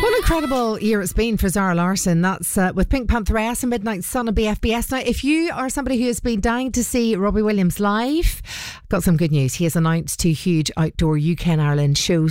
What an incredible year it's been for Zara Larsson. That's with Pink Pantheress and Midnight Sun and BFBS. Now, if you are somebody who has been dying to see Robbie Williams live, got some good news. He has announced 2 huge outdoor UK and Ireland shows